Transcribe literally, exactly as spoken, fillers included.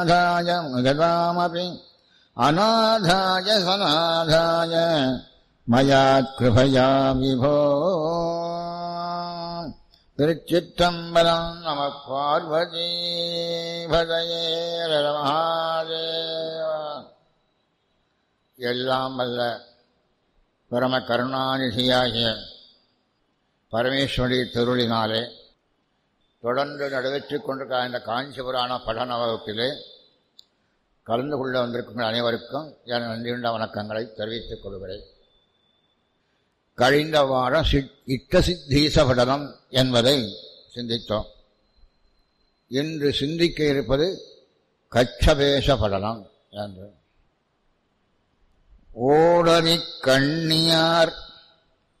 கதாமபி அநாதாய சநாதாய மயா கிருபயா விபோ. திருச்சிற்றம்பலம். நம பார்வதி பதயே மகாதேவ. எல்லாம் வல்ல பரம கருணாநிதியாகிய பரமேஸ்வரி திருளினாலே தொடர்ந்து நடைபெற்றுக் கொண்டிருக்கிற இந்த காஞ்சிபுராண படன வகுப்பிலே கலந்து கொள்ள வந்திருக்கின்ற அனைவருக்கும் என் நன்றியுண்ட வணக்கங்களை தெரிவித்துக் கொள்கிறேன். கழிந்த வாரம் இட்ட சித்தீச படனம் என்பதை சிந்தித்தோம். இன்று சிந்திக்க இருப்பது கச்சபேச படனம் என்று. ஓடரி கண்ணியார்